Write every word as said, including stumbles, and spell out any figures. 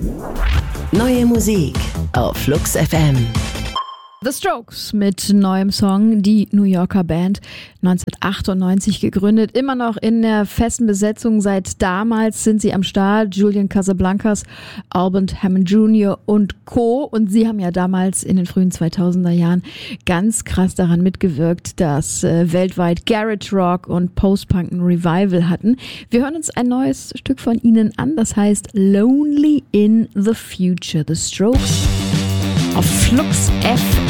Neue Musik auf Flux F M. The Strokes mit neuem Song, die New Yorker Band, neunzehnhundertachtundneunzig gegründet, immer noch in der festen Besetzung. Seit damals sind sie am Start, Julian Casablancas, Alban Hammond Junior und Co. Und sie haben ja damals in den frühen zweitausender Jahren ganz krass daran mitgewirkt, dass äh, weltweit Garage Rock und Post-Punk ein Revival hatten. Wir hören uns ein neues Stück von ihnen an, das heißt Lonely in the Future. The Strokes auf Flux F M.